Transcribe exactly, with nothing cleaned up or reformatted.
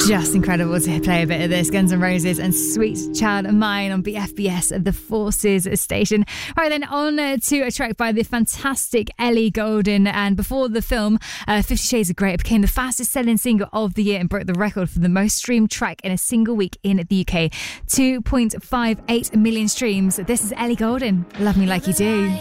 Just incredible to play a bit of this. Guns N' Roses and Sweet Child of Mine on B F B S at the Forces station. Right then, on to a track by the fantastic Ellie Goulding. And before the film, uh, Fifty Shades of Grey, it became the fastest selling single of the year and broke the record for the most streamed track in a single week in the U K. two point five eight million streams. This is Ellie Goulding. Love Me Like You Do.